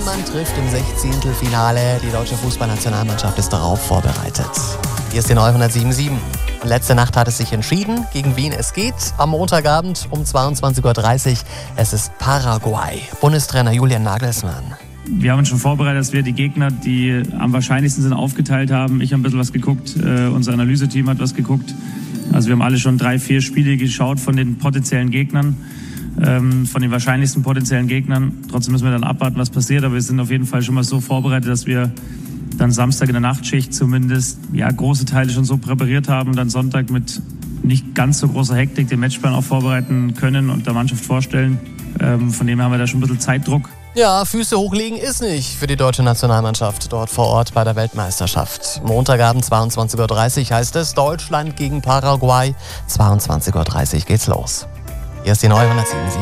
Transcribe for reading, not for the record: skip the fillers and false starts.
Man trifft im 16. Die deutsche Fußballnationalmannschaft ist darauf vorbereitet. Hier ist die neue 107.7. Und letzte Nacht hat es sich entschieden, gegen wen es geht. Am Montagabend um 22:30 Uhr. Es ist Paraguay. Bundestrainer Julian Nagelsmann. Wir haben uns schon vorbereitet, dass wir die Gegner, die am wahrscheinlichsten sind, aufgeteilt haben. Ich habe ein bisschen was geguckt, unser Analyseteam hat was geguckt. Also wir haben alle schon 3-4 Spiele geschaut von den potenziellen Gegnern, von den wahrscheinlichsten potenziellen Gegnern. Trotzdem müssen wir dann abwarten, was passiert. Aber wir sind auf jeden Fall schon mal so vorbereitet, dass wir dann Samstag in der Nachtschicht zumindest große Teile schon so präpariert haben und dann Sonntag mit nicht ganz so großer Hektik den Matchplan auch vorbereiten können und der Mannschaft vorstellen. Von dem her haben wir da schon ein bisschen Zeitdruck. Ja, Füße hochlegen ist nicht für die deutsche Nationalmannschaft dort vor Ort bei der Weltmeisterschaft. Montagabend 22:30 Uhr heißt es Deutschland gegen Paraguay. 22:30 Uhr geht's los. Hier ist die neue 107.7.